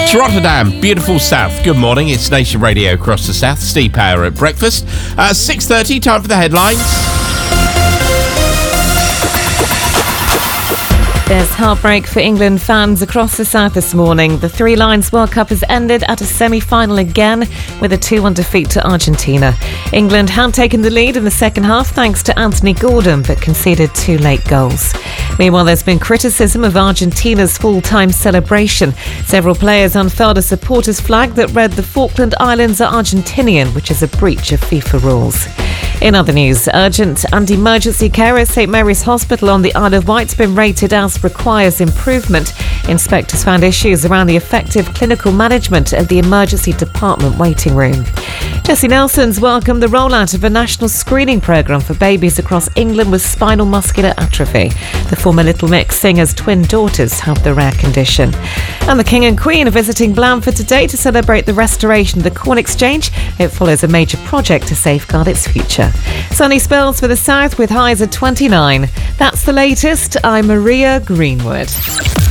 To Rotterdam, beautiful south. Good morning, it's Nation Radio across the south. Steve Power at breakfast. 6:30, time for the headlines. There's heartbreak for England fans across the south this morning. The Three Lions World Cup has ended at a semi-final again with a 2-1 defeat to Argentina. England had taken the lead in the second half thanks to Anthony Gordon, but conceded 2 late goals. Meanwhile, there's been criticism of Argentina's full-time celebration. Several players unfurled a supporters' flag that read "The Falkland Islands are Argentinian," which is a breach of FIFA rules. In other news, urgent and emergency care at St Mary's Hospital on the Isle of Wight's been rated as requires improvement. Inspectors found issues around the effective clinical management of the emergency department waiting room. Jessie Nelson's welcomed the rollout of a national screening programme for babies across England with spinal muscular atrophy. The former Little Mix singer's twin daughters have the rare condition. And the King and Queen are visiting Blandford today to celebrate the restoration of the Corn Exchange. It follows a major project to safeguard its future. Sunny spells for the south with highs at 29. That's the latest. I'm Maria Greenwood.